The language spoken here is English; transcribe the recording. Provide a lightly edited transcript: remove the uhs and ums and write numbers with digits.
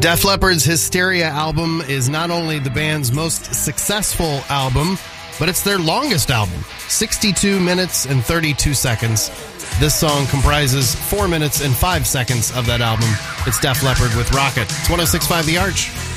Def Leppard's Hysteria album is not only the band's most successful album, but it's their longest album, 62 minutes and 32 seconds. This song comprises 4 minutes and 5 seconds of that album. It's Def Leppard with Rocket. It's 106.5 The Arch.